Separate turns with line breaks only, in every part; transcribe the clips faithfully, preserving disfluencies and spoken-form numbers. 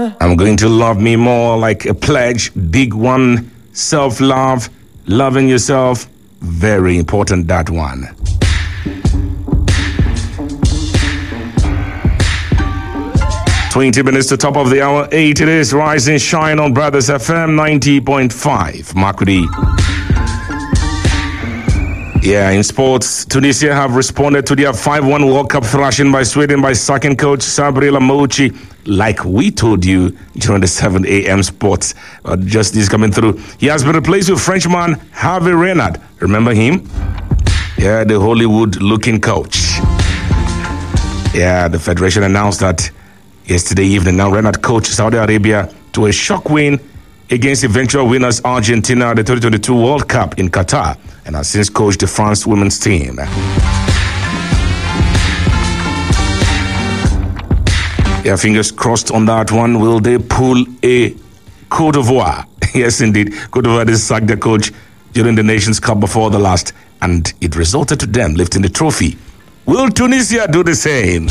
I'm going to love me more, like a pledge, big one. Self-love, loving yourself, very important, that one. twenty minutes to top of the hour, eight it is. Rise and shine on Brothers F M ninety point five. Makurdi. Yeah, in sports, Tunisia have responded to their five one World Cup thrashing by Sweden by sacking coach Sabri Lamochi, like we told you during the seven a.m. sports. Uh, just this coming through. He has been replaced with Frenchman Hervé Renard. Remember him? Yeah, the Hollywood-looking coach. Yeah, the federation announced that yesterday evening. Now Renard coached Saudi Arabia to a shock win against eventual winners Argentina at the twenty twenty-two World Cup in Qatar, and has since coached the France women's team. Yeah, fingers crossed on that one. Will they pull a Côte d'Ivoire? Yes, indeed. Côte d'Ivoire did sack the coach during the Nations Cup before the last, and it resulted to them lifting the trophy. Will Tunisia do the same?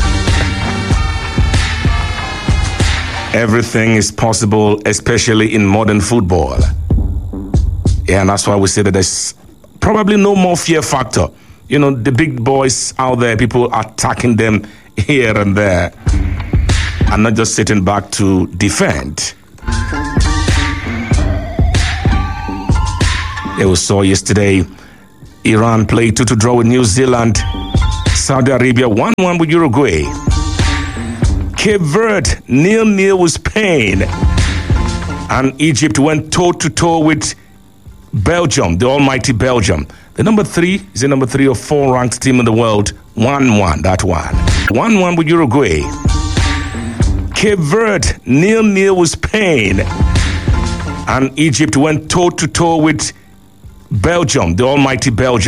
Everything is possible, especially in modern football. Yeah, and that's why we say that there's probably no more fear factor. You know, the big boys out there, people attacking them here and there, and not just sitting back to defend. Yeah, we saw yesterday, Iran played two to draw with New Zealand. Saudi Arabia one one with Uruguay. Cape Verde, nil-nil with Spain. And Egypt went toe-to-toe with Belgium, the almighty Belgium. The number three is the number three or four ranked team in the world. one one, that one. one one with Uruguay. Cape Verde, nil-nil with Spain. And Egypt went toe-to-toe with Belgium, the almighty Belgium.